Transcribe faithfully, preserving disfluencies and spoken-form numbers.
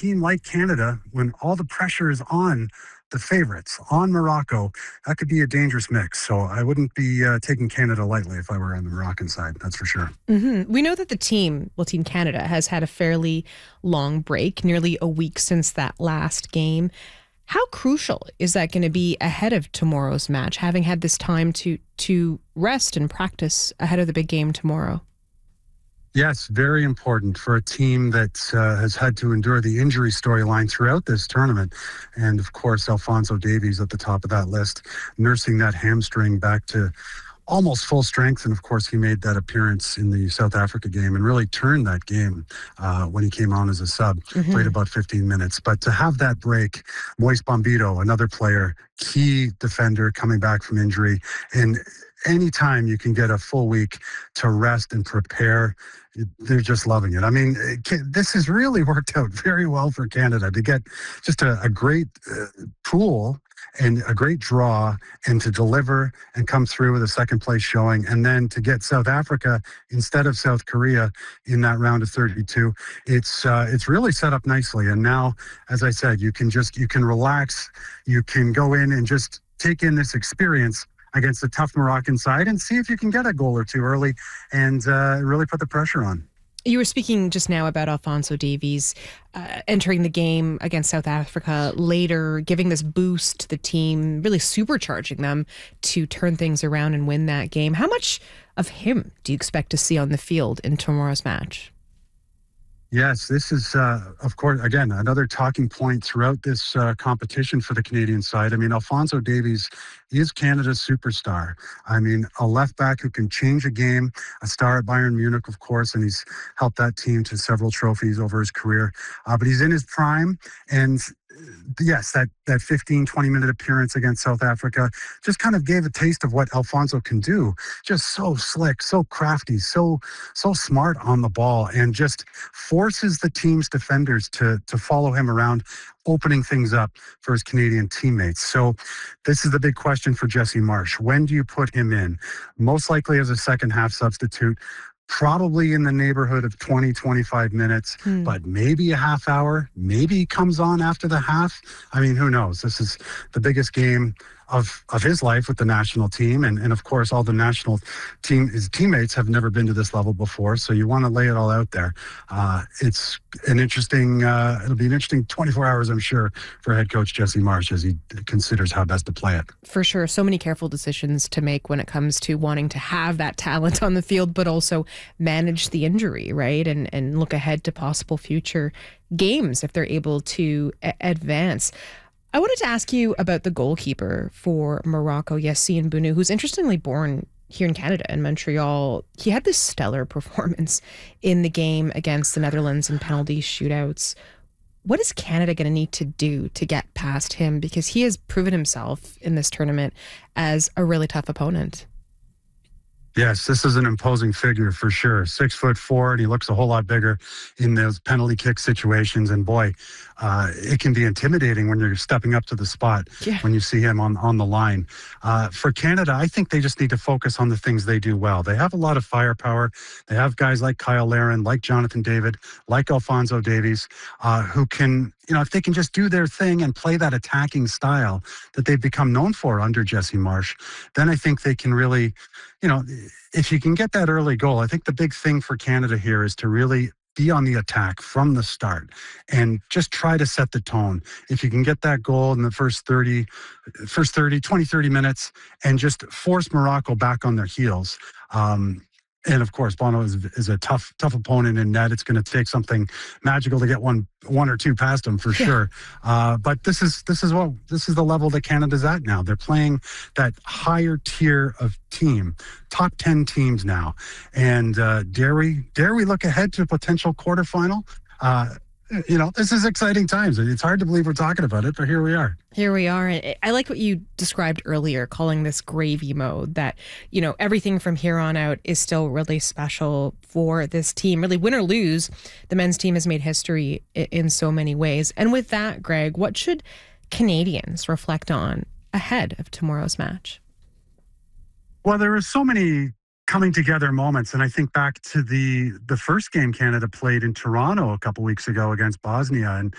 team like Canada, when all the pressure is on the favorites, on Morocco, that could be a dangerous mix. So I wouldn't be uh, taking Canada lightly if I were on the Moroccan side, that's for sure. Mm-hmm. We know that the team, well, Team Canada, has had a fairly long break, nearly a week since that last game. How crucial is that going to be ahead of tomorrow's match, having had this time to to rest and practice ahead of the big game tomorrow? Yes, very important for a team that uh, has had to endure the injury storyline throughout this tournament. And of course, Alfonso Davies at the top of that list, nursing that hamstring back to almost full strength. And of course, he made that appearance in the South Africa game and really turned that game uh, when he came on as a sub, mm-hmm. played about fifteen minutes. But to have that break, Moise Bombito, another player, key defender coming back from injury, and anytime you can get a full week to rest and prepare, they're just loving it. I mean, this has really worked out very well for Canada to get just a, a great uh, pool and a great draw, and to deliver and come through with a second place showing, and then to get South Africa instead of South Korea in that round of thirty-two. It's uh, it's really set up nicely. And now, as I said, you can just you can relax, you can go in and just take in this experience against a tough Moroccan side and see if you can get a goal or two early and uh, really put the pressure on. You were speaking just now about Alfonso Davies uh, entering the game against South Africa later, giving this boost to the team, really supercharging them to turn things around and win that game. How much of him do you expect to see on the field in tomorrow's match? Yes, this is, uh, of course, again, another talking point throughout this uh, competition for the Canadian side. I mean, Alfonso Davies is Canada's superstar. I mean, a left back who can change a game, a star at Bayern Munich, of course, and he's helped that team to several trophies over his career. Uh, but he's in his prime, and yes, that, that fifteen, twenty minute appearance against South Africa just kind of gave a taste of what Alfonso can do. Just so slick, so crafty, so so smart on the ball, and just forces the team's defenders to to follow him around, opening things up for his Canadian teammates. So this is the big question for Jesse Marsch. When do you put him in? Most likely as a second half substitute, probably in the neighborhood of twenty, twenty-five minutes, hmm. but maybe a half hour, maybe he comes on after the half. I mean, who knows? This is the biggest game of of his life with the national team. And, and of course, all the national team, his teammates have never been to this level before. So you want to lay it all out there. Uh, it's an interesting, uh, it'll be an interesting twenty-four hours, I'm sure, for head coach Jesse Marsch as he considers how best to play it. For sure. So many careful decisions to make when it comes to wanting to have that talent on the field, but also manage the injury, right? And, and look ahead to possible future games if they're able to a- advance. I wanted to ask you about the goalkeeper for Morocco, Yassine Bounou, who's interestingly born here in Canada, in Montreal. He had this stellar performance in the game against the Netherlands in penalty shootouts. What is Canada going to need to do to get past him? Because he has proven himself in this tournament as a really tough opponent. Yes, this is an imposing figure for sure. Six foot four, and he looks a whole lot bigger in those penalty kick situations. And boy, uh, it can be intimidating when you're stepping up to the spot, yeah. when you see him on, on the line. Uh, for Canada, I think they just need to focus on the things they do well. They have a lot of firepower. They have guys like Kyle Larin, like Jonathan David, like Alfonso Davies, uh, who can, you know, if they can just do their thing and play that attacking style that they've become known for under Jesse Marsch, then I think they can really, you know, if you can get that early goal, I think the big thing for Canada here is to really be on the attack from the start and just try to set the tone. If you can get that goal in the first thirty, first thirty, twenty, thirty minutes and just force Morocco back on their heels. Um, And of course, Bono is, is a tough, tough opponent in net. It's going to take something magical to get one, one or two past him for yeah. sure. Uh, but this is this is what this is the level that Canada's at now. They're playing that higher tier of team, top ten teams now. And uh, dare we dare we look ahead to a potential quarterfinal? Uh, You know, this is exciting times. It's hard to believe we're talking about it, but here we are. Here we are. I like what you described earlier, calling this gravy mode, that, you know, everything from here on out is still really special for this team. Really, win or lose, the men's team has made history in so many ways. And with that, Greg, what should Canadians reflect on ahead of tomorrow's match? Well, there are so many coming together moments. And I think back to the the first game Canada played in Toronto a couple weeks ago against Bosnia. And